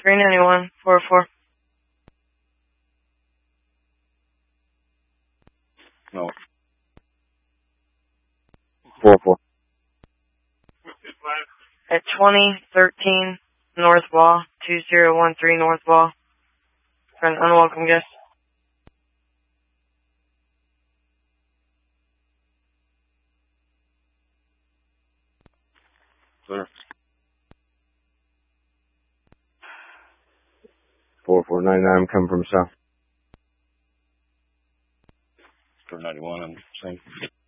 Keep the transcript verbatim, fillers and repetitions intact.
three ninety-one, four oh four. No. four oh four. At twenty thirteen North Wall, two zero one three North Wall. For an unwelcome guest. Sir. four four nine nine, I'm coming from south. four ninety-one, I'm saying.